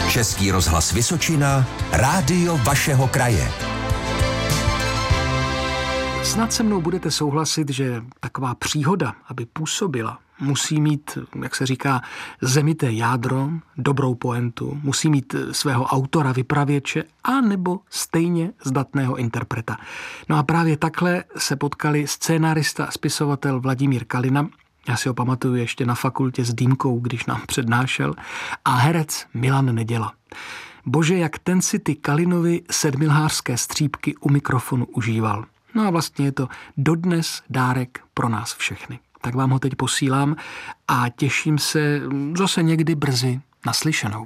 Český rozhlas Vysočina, rádio vašeho kraje. Snad se mnou budete souhlasit, že taková příhoda, aby působila, musí mít, jak se říká, zemité jádro, dobrou pointu, musí mít svého autora, vypravěče a nebo stejně zdatného interpreta. No a právě takhle se potkali scénárista a spisovatel Vladimír Kalina, já si ho pamatuju ještě na fakultě s Dýmkou, když nám přednášel, a herec Milan Neděla. Bože, jak ten si ty Kalinovy sedmilhářské střípky u mikrofonu užíval. No a vlastně je to dodnes dárek pro nás všechny. Tak vám ho teď posílám a těším se zase někdy brzy naslyšenou.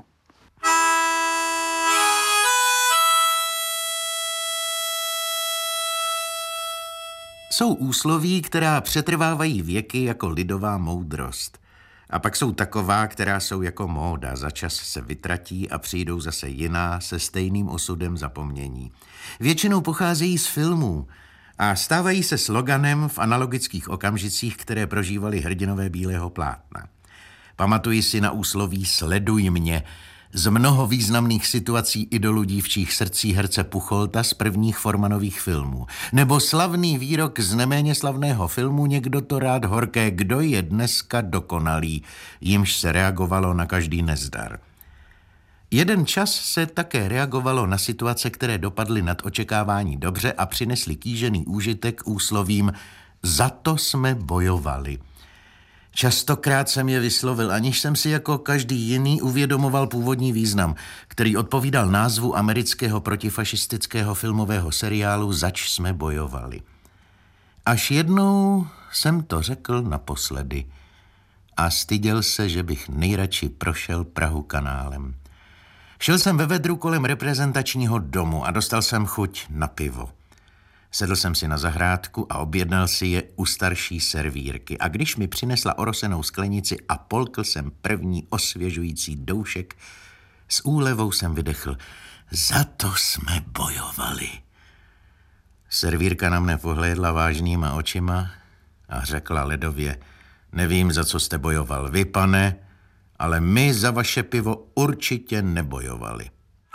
Jsou úsloví, která přetrvávají věky jako lidová moudrost. A pak jsou taková, která jsou jako móda. Za čas se vytratí a přijdou zase jiná se stejným osudem zapomnění. Většinou pocházejí z filmů a stávají se sloganem v analogických okamžicích, které prožívali hrdinové bílého plátna. Pamatuji si na úsloví Sleduj mě z mnoho významných situací idolů dívčích srdcí herce Pucholta z prvních Formanových filmů. Nebo slavný výrok z neméně slavného filmu Někdo to rád horké, kdo je dneska dokonalý, jimž se reagovalo na každý nezdar. Jeden čas se také reagovalo na situace, které dopadly nad očekávání dobře a přinesly kýžený úžitek úslovím Za to jsme bojovali. Častokrát jsem je vyslovil, aniž jsem si jako každý jiný uvědomoval původní význam, který odpovídal názvu amerického protifašistického filmového seriálu Zač jsme bojovali. Až jednou jsem to řekl naposledy a styděl se, že bych nejradši prošel Prahu kanálem. Šel jsem ve vedru kolem reprezentačního domu a dostal jsem chuť na pivo. Sedl jsem si na zahrádku a objednal si je u starší servírky. A když mi přinesla orosenou sklenici a polkl jsem první osvěžující doušek, s úlevou jsem vydechl. Za to jsme bojovali. Servírka na mne pohlédla vážnýma očima a řekla ledově, nevím, za co jste bojoval vy, pane, ale my za vaše pivo určitě nebojovali.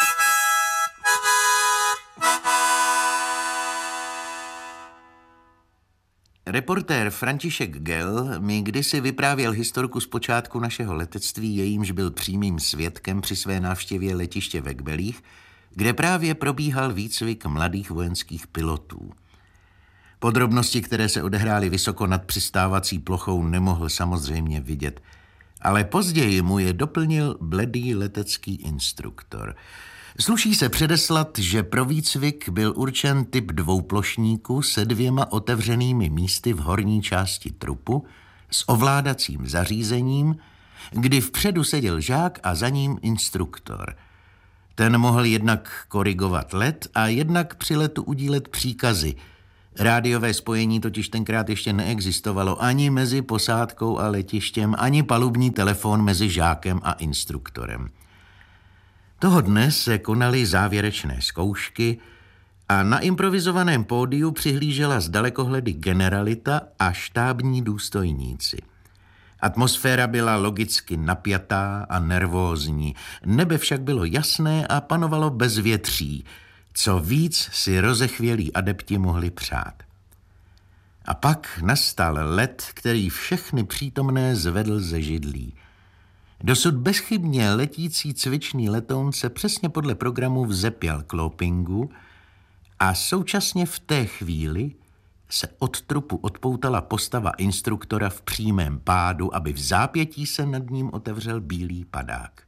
Reportér František Gell mi kdysi vyprávěl historku z počátku našeho letectví, jejímž byl přímým svědkem při své návštěvě letiště ve Kbelích, kde právě probíhal výcvik mladých vojenských pilotů. Podrobnosti, které se odehrály vysoko nad přistávací plochou, nemohl samozřejmě vidět, ale později mu je doplnil bledý letecký instruktor. Sluší se předeslat, že pro výcvik byl určen typ dvouplošníku se 2 otevřenými místy v horní části trupu s ovládacím zařízením, kdy vpředu seděl žák a za ním instruktor. Ten mohl jednak korigovat let a jednak při letu udílet příkazy. Rádiové spojení totiž tenkrát ještě neexistovalo ani mezi posádkou a letištěm, ani palubní telefon mezi žákem a instruktorem. Toho dne se konaly závěrečné zkoušky a na improvizovaném pódiu přihlížela z dalekohledy generalita a štábní důstojníci. Atmosféra byla logicky napjatá a nervózní, nebe však bylo jasné a panovalo bezvětří, co víc si rozechvělí adepti mohli přát. A pak nastal let, který všechny přítomné zvedl ze židlí. Dosud bezchybně letící cvičný letoun se přesně podle programu vzepěl k loopingu a současně v té chvíli se od trupu odpoutala postava instruktora v přímém pádu, aby v zápětí se nad ním otevřel bílý padák.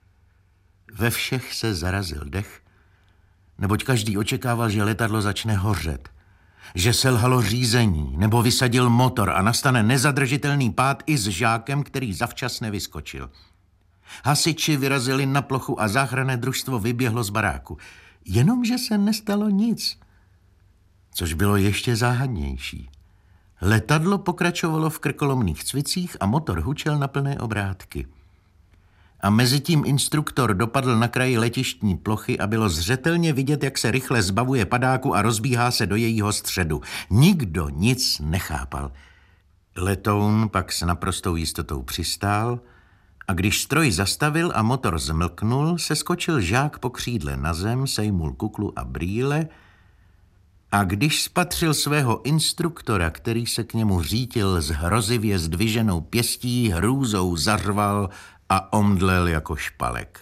Ve všech se zarazil dech, neboť každý očekával, že letadlo začne hořet, že selhalo řízení nebo vysadil motor a nastane nezadržitelný pád i s žákem, který zavčas nevyskočil. Hasiči vyrazili na plochu a záchranné družstvo vyběhlo z baráku. Jenomže se nestalo nic, což bylo ještě záhadnější. Letadlo pokračovalo v krkolomných cvicích a motor hučel na plné obrátky. A mezitím instruktor dopadl na kraji letištní plochy a bylo zřetelně vidět, jak se rychle zbavuje padáku a rozbíhá se do jejího středu. Nikdo nic nechápal. Letoun pak s naprostou jistotou přistál A když stroj zastavil a motor zmlknul, seskočil žák po křídle na zem, sejmul kuklu a brýle a když spatřil svého instruktora, který se k němu řítil s hrozivě zdviženou pěstí, hrůzou zařval a omdlel jako špalek.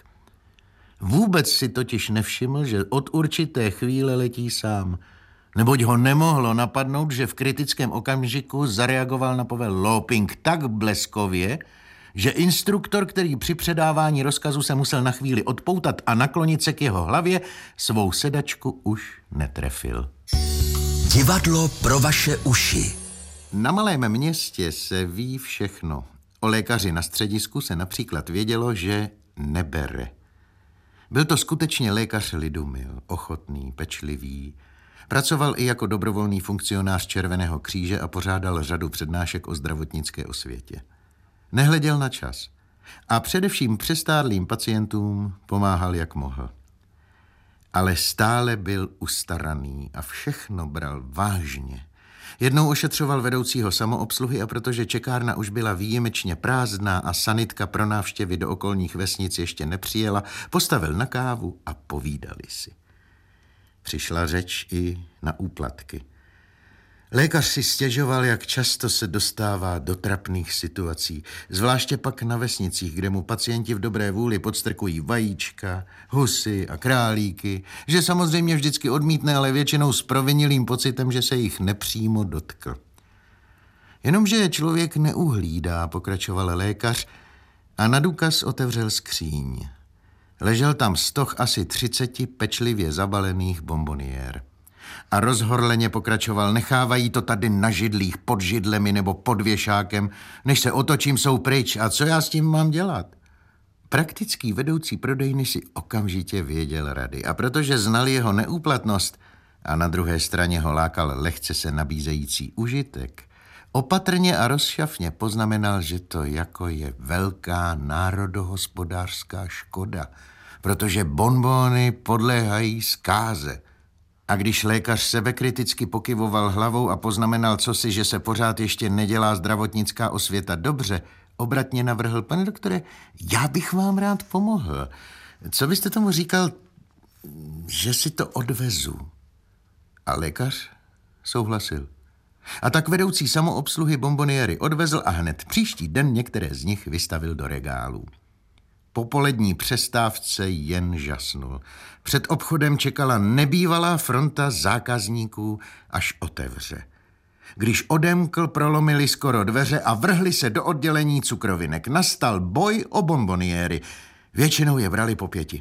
Vůbec si totiž nevšiml, že od určité chvíle letí sám, neboť ho nemohlo napadnout, že v kritickém okamžiku zareagoval na povel Loping tak bleskově, že instruktor, který při předávání rozkazu se musel na chvíli odpoutat a naklonit se k jeho hlavě, svou sedačku už netrefil. Divadlo pro vaše uši. Na malém městě se ví všechno. O lékaři na středisku se například vědělo, že nebere. Byl to skutečně lékař lidumil, ochotný, pečlivý. Pracoval i jako dobrovolný funkcionář Červeného kříže a pořádal řadu přednášek o zdravotnické osvětě. Nehleděl na čas a především přestárlým pacientům pomáhal, jak mohl. Ale stále byl ustaraný a všechno bral vážně. Jednou ošetřoval vedoucího samoobsluhy a protože čekárna už byla výjimečně prázdná a sanitka pro návštěvy do okolních vesnic ještě nepřijela, postavil na kávu a povídali si. Přišla řeč i na úplatky. Lékař si stěžoval, jak často se dostává do trapných situací, zvláště pak na vesnicích, kde mu pacienti v dobré vůli podstrkují vajíčka, husy a králíky, že samozřejmě vždycky odmítne, ale většinou s provinilým pocitem, že se jich nepřímo dotkl. Jenomže je člověk neuhlídá, pokračoval lékař a na důkaz otevřel skříň. Ležel tam stoch asi 30 pečlivě zabalených bomboniér. A rozhorleně pokračoval, nechávají to tady na židlích, pod židlemi nebo pod věšákem, než se otočím, jsou pryč. A co já s tím mám dělat? Praktický vedoucí prodejny si okamžitě věděl rady. A protože znal jeho neúplatnost a na druhé straně ho lákal lehce se nabízející užitek, opatrně a rozšafně poznamenal, že to jako je velká národohospodářská škoda, protože bonbony podléhají zkáze. A když lékař sebekriticky pokyvoval hlavou a poznamenal cosi, že se pořád ještě nedělá zdravotnická osvěta dobře, obratně navrhl: pane doktore, já bych vám rád pomohl. Co byste tomu říkal, že si to odvezu? A lékař souhlasil. A tak vedoucí samoobsluhy bomboniéry odvezl a hned příští den některé z nich vystavil do regálů. Po polední přestávce jen žasnul. Před obchodem čekala nebývalá fronta zákazníků, až otevře. Když odemkl, prolomili skoro dveře a vrhli se do oddělení cukrovinek. Nastal boj o bomboniéry. Většinou je brali po 5.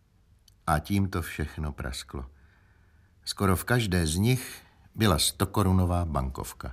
A tím to všechno prasklo. Skoro v každé z nich byla 100korunová bankovka.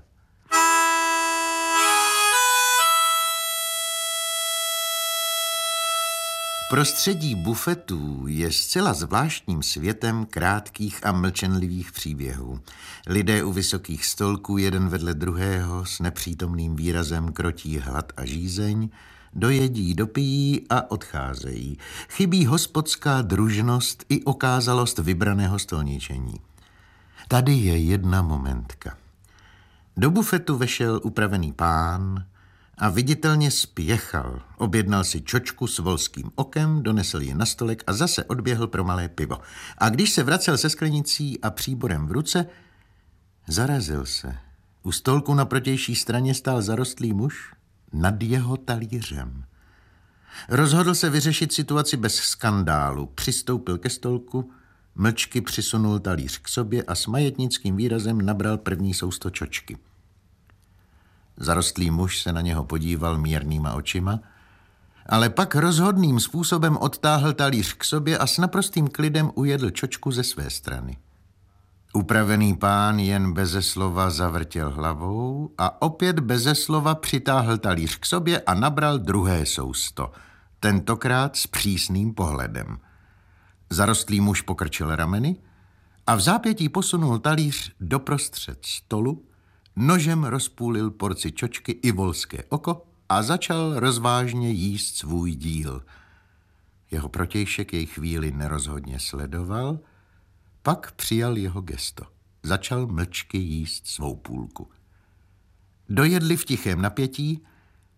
Prostředí bufetů je zcela zvláštním světem krátkých a mlčenlivých příběhů. Lidé u vysokých stolků jeden vedle druhého s nepřítomným výrazem krotí hlad a žízeň, dojedí, dopijí a odcházejí. Chybí hospodská družnost i okázalost vybraného stolničení. Tady je jedna momentka. Do bufetu vešel upravený pán a viditelně spěchal. Objednal si čočku s volským okem, donesl ji na stolek a zase odběhl pro malé pivo. A když se vracel se sklenicí a příborem v ruce, zarazil se. U stolku na protější straně stál zarostlý muž nad jeho talířem. Rozhodl se vyřešit situaci bez skandálu. Přistoupil ke stolku, mlčky přisunul talíř k sobě a s majetnickým výrazem nabral první sousto čočky. Zarostlý muž se na něho podíval mírnýma očima, ale pak rozhodným způsobem odtáhl talíř k sobě a s naprostým klidem ujedl čočku ze své strany. Upravený pán jen beze slova zavrtěl hlavou a opět beze slova přitáhl talíř k sobě a nabral druhé sousto, tentokrát s přísným pohledem. Zarostlý muž pokrčil rameny a v zápětí posunul talíř doprostřed stolu, nožem rozpůlil porci čočky i volské oko a začal rozvážně jíst svůj díl. Jeho protějšek jej chvíli nerozhodně sledoval, pak přijal jeho gesto. Začal mlčky jíst svou půlku. Dojedli v tichém napětí,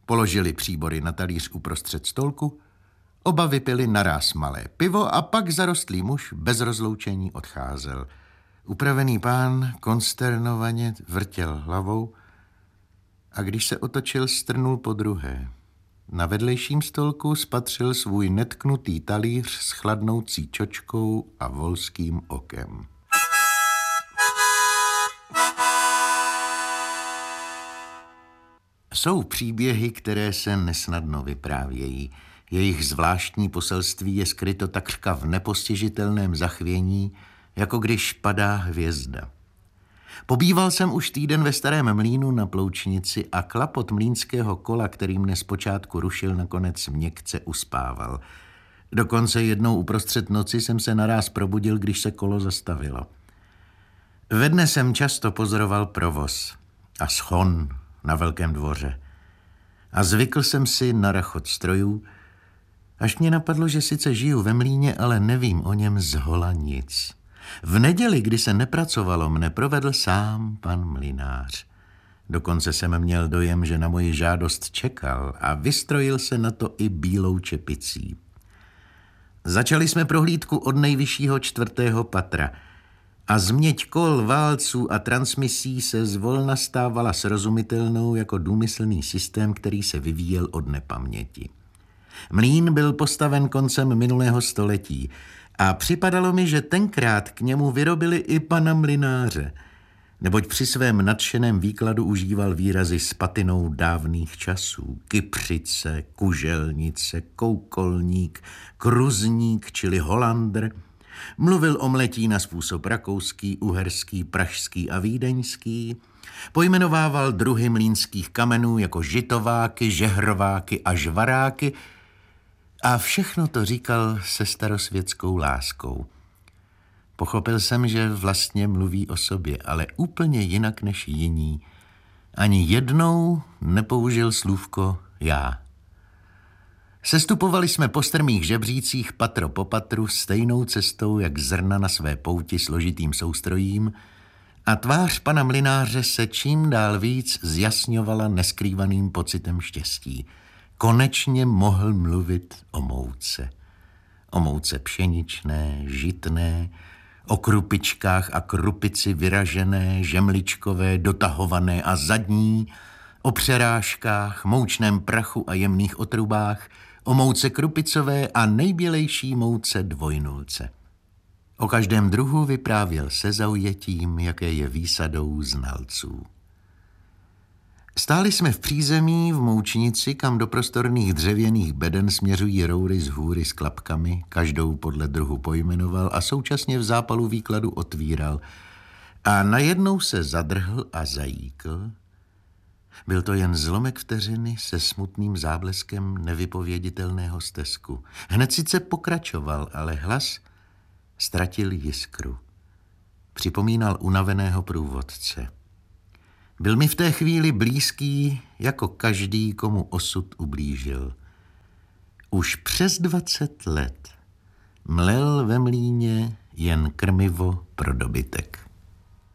Položili příbory na talíř uprostřed stolku, oba vypili naráz malé pivo a pak zarostlý muž bez rozloučení odcházel. Upravený pán konsternovaně vrtěl hlavou a když se otočil, strnul podruhé. Na vedlejším stolku spatřil svůj netknutý talíř s chladnoucí čočkou a volským okem. Jsou příběhy, které se nesnadno vyprávějí. Jejich zvláštní poselství je skryto takřka v nepostižitelném zachvění, jako když padá hvězda. Pobýval jsem už týden ve Starém Mlýnu na Ploučnici a klapot mlýnského kola, který mne zpočátku rušil, nakonec měkce uspával. Dokonce jednou uprostřed noci jsem se naráz probudil, když se kolo zastavilo. Ve dne jsem často pozoroval provoz a schon na Velkém dvoře. A zvykl jsem si na rachot strojů, až mě napadlo, že sice žiju ve mlýně, ale nevím o něm zhola nic. V neděli, kdy se nepracovalo, mne provedl sám pan mlynář. Dokonce jsem měl dojem, že na moji žádost čekal a vystrojil se na to i bílou čepicí. Začali jsme prohlídku od nejvyššího 4. patra a změť kol, válců a transmisí se zvolna stávala srozumitelnou jako důmyslný systém, který se vyvíjel od nepaměti. Mlýn byl postaven koncem minulého století a připadalo mi, že tenkrát k němu vyrobili i pana mlynáře, neboť při svém nadšeném výkladu užíval výrazy s patinou dávných časů. Kypřice, kuželnice, koukolník, kruzník, čili holandr. Mluvil o mletí na způsob rakouský, uherský, pražský a vídeňský. Pojmenovával druhy mlýnských kamenů jako žitováky, žehrováky a žvaráky a všechno to říkal se starosvětskou láskou. Pochopil jsem, že vlastně mluví o sobě, ale úplně jinak než jiní. Ani jednou nepoužil slůvko já. Sestupovali jsme po strmých žebřících patro po patru stejnou cestou, jak zrna na své pouti složitým soustrojím a tvář pana mlynáře se čím dál víc zjasňovala neskrývaným pocitem štěstí. Konečně mohl mluvit o mouce. O mouce pšeničné, žitné, o krupičkách a krupici vyražené, žemličkové, dotahované a zadní, o přerážkách, moučném prachu a jemných otrubách, o mouce krupicové a nejbělejší mouce dvojnulce. O každém druhu vyprávěl se zaujetím, jaké je výsadou znalců. Stáli jsme v přízemí v Moučnici, kam do prostorných dřevěných beden směřují roury z hůry s klapkami, každou podle druhu pojmenoval a současně v zápalu výkladu otvíral. A najednou se zadrhl a zajíkl. Byl to jen zlomek vteřiny se smutným zábleskem nevypověditelného stesku. Hned sice pokračoval, ale hlas ztratil jiskru. Připomínal unaveného průvodce. Byl mi v té chvíli blízký jako každý, komu osud ublížil. Už přes 20 let mlel ve mlýně jen krmivo pro dobytek.